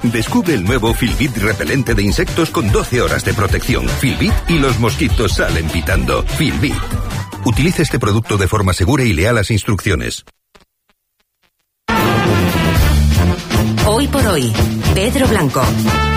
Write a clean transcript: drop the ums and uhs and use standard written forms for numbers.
Descubre el nuevo Filbit repelente de insectos con 12 horas de protección. Filbit y los mosquitos salen pitando. Filbit. Utilice este producto de forma segura y lea las instrucciones. Hoy por hoy, Pedro Blanco.